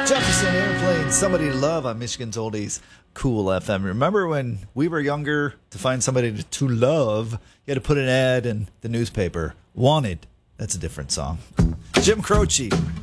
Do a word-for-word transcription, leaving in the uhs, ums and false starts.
Jefferson Airplane, Somebody to Love on Michigan's Oldies Cool F M. Remember when we were younger, to find somebody to, to love, you had to put an ad in the newspaper. Wanted. That's a different song. Jim Croce,